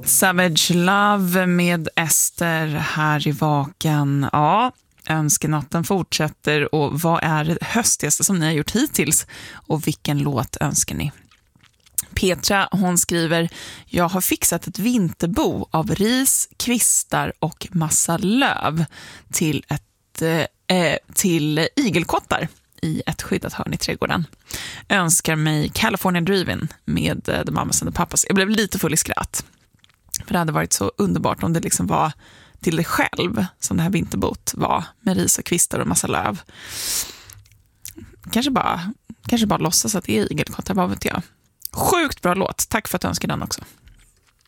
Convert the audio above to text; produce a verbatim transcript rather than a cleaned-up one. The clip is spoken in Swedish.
Savage Love med Ester här i Vaken. Ja, önskenatten fortsätter. Och vad är det höstigaste som ni har gjort hittills? Och vilken låt önskar ni? Petra, hon skriver: jag har fixat ett vinterbo av ris, kvistar och massa löv till, ett, eh, till igelkottar i ett skyddat hörn i trädgården. Önskar mig California Drive-In med The Mamas and the Papas. Jag blev lite full i skratt. För det hade varit så underbart om det liksom var till dig själv som det här vinterbot var, med ris och kvistar och massa löv. Kanske bara, kanske bara låtsas att det är igelkottar, vad vet jag. Sjukt bra låt. Tack för att du önskar den också.